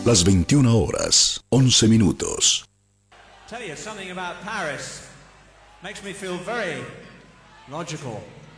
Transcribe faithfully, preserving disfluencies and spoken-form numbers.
Las veintiuna horas, once minutos. Tell you something about Paris makes me feel very logical.